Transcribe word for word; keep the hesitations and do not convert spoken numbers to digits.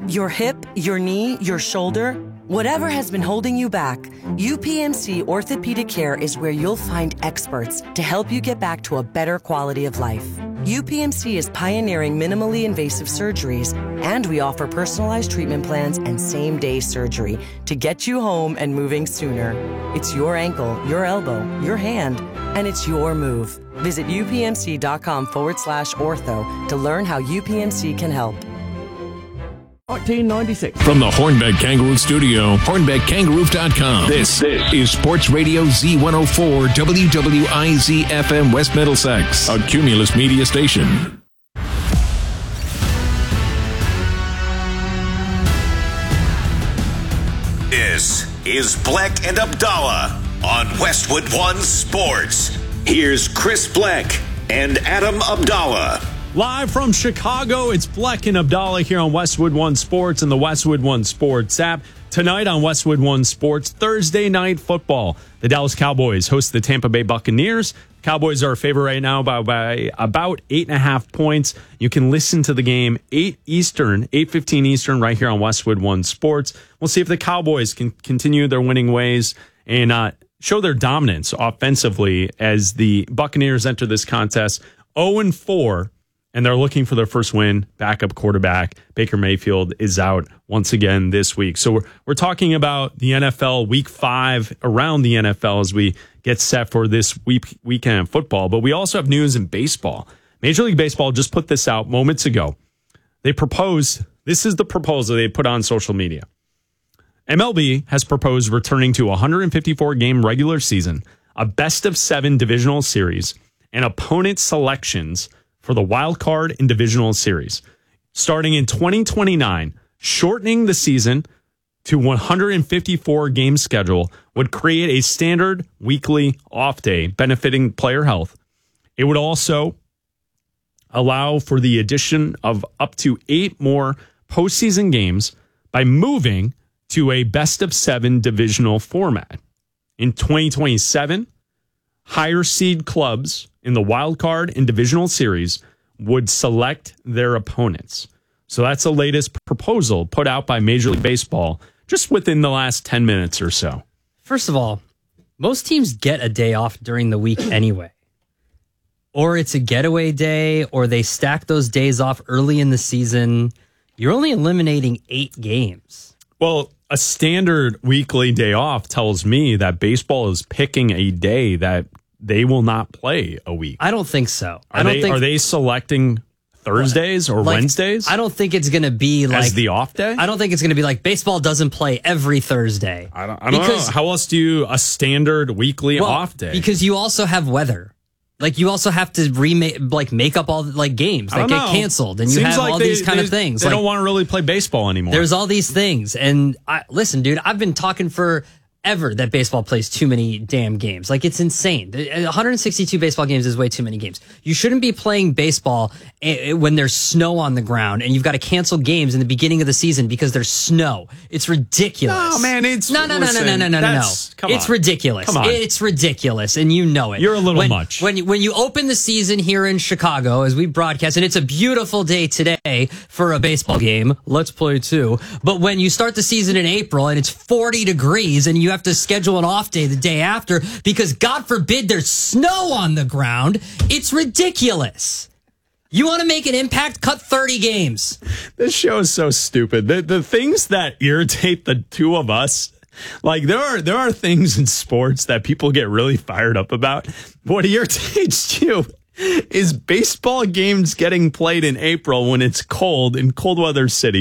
Your hip, your knee, your shoulder, whatever has been holding you back, U P M C Orthopedic Care is where you'll find experts to help you get back to a better quality of life. U P M C is pioneering minimally invasive surgeries, and we offer personalized treatment plans and same-day surgery to get you home and moving sooner. It's your ankle, your elbow, your hand, and it's your move. Visit upmc.com forward slash ortho to learn how U P M C can help. nineteen ninety-six. From the Hornbeck Kangaroo Studio, hornbeck kangaroo dot com. This, this is Sports Radio Z one oh four, W W I Z F M West Middlesex, a Cumulus media station. This is Bleck and Abdallah on Westwood One Sports. Here's Chris Bleck and Adam Abdallah. Live from Chicago, it's Bleck and Abdallah here on Westwood One Sports and the Westwood One Sports app. Tonight on Westwood One Sports, Thursday night football. The Dallas Cowboys host the Tampa Bay Buccaneers. Cowboys are a favorite right now by, by about eight and a half points. You can listen to the game eight Eastern, eight fifteen Eastern right here on Westwood One Sports. We'll see if the Cowboys can continue their winning ways and uh, show their dominance offensively as the Buccaneers enter this contest oh and four. And they're looking for their first win. Backup quarterback Baker Mayfield is out once again this week. So we're, we're talking about the N F L week five around the N F L as we get set for this week weekend of football. But we also have news in baseball. Major League Baseball just put this out moments ago. They proposed, this is the proposal they put on social media. M L B has proposed returning to a one hundred fifty-four game regular season, a best of seven divisional series, and opponent selections for the wild card and divisional series. Starting in twenty twenty-nine, shortening the season to one hundred fifty-four game schedule would create a standard weekly off day, benefiting player health. It would also allow for the addition of up to eight more postseason games by moving to a best of seven divisional format. In twenty twenty-seven, higher seed clubs in the wild card and divisional series would select their opponents. So that's the latest proposal put out by Major League Baseball just within the last ten minutes or so. First of all, most teams get a day off during the week anyway. Or it's a getaway day, or they stack those days off early in the season. You're only eliminating eight games. Well, a standard weekly day off tells me that baseball is picking a day that they will not play a week. I don't think so. Are I don't they think are they selecting Thursdays or like, Wednesdays? I don't think it's going to be like as the off day. I don't think it's going to be like baseball doesn't play every Thursday. I don't, I don't know. How else do you a standard weekly well, off day? Because you also have weather. Like you also have to remake, like make up all like games that get know. canceled, and you Seems have like all they, these kind they, of things. They like, don't want to really play baseball anymore. There's all these things, and I, listen, dude, I've been talking for. Ever that baseball plays too many damn games. Like, it's insane. one hundred sixty-two baseball games is way too many games. You shouldn't be playing baseball when there's snow on the ground and you've got to cancel games in the beginning of the season because there's snow. It's ridiculous. No, man, it's no, no, no, listen, no, no, no, no, no. Come It's on. ridiculous. Come on. It's ridiculous, and you know it. You're a little when, much. When you, when you open the season here in Chicago, as we broadcast, and it's a beautiful day today for a baseball game. Let's play too. But when you start the season in April and it's forty degrees and you have to schedule an off day the day after because God forbid there's snow on the ground, it's ridiculous. You want to make an impact? Cut thirty games. This show is so stupid. The the things that irritate the two of us, like there are there are things in sports that people get really fired up about. What irritates you is baseball games getting played in April when it's cold in cold weather cities.